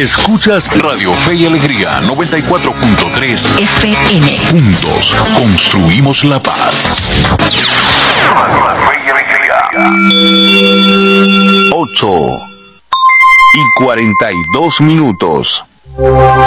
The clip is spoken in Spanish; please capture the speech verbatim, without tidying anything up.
Escuchas Radio Fe y Alegría noventa y cuatro punto tres F M. Juntos construimos la paz. ocho y cuarenta y dos minutos.